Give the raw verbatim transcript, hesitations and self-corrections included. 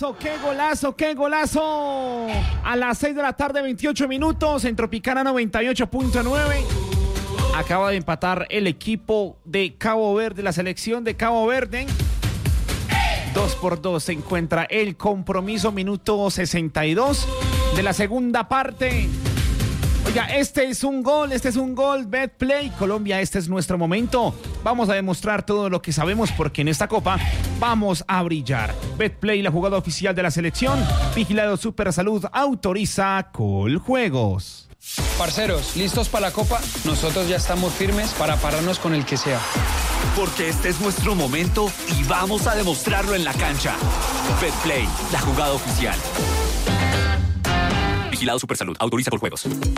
golazo, qué golazo, qué golazo. A las seis de la tarde, veintiocho minutos, en Tropicana noventa y ocho punto nueve. Acaba de empatar el equipo de Cabo Verde, la selección de Cabo Verde. Dos por dos se encuentra el compromiso, minuto sesenta y dos de la segunda parte. Oiga, este es un gol, este es un gol, Betplay. Colombia, este es nuestro momento. Vamos a demostrar todo lo que sabemos porque en esta copa vamos a brillar. Betplay, la jugada oficial de la selección. Vigilado Super Salud, autoriza Coljuegos. Parceros, ¿listos para la copa? Nosotros ya estamos firmes para pararnos con el que sea. Porque este es nuestro momento y vamos a demostrarlo en la cancha. Betplay, la jugada oficial. Vigilado Supersalud, autoriza Coljuegos.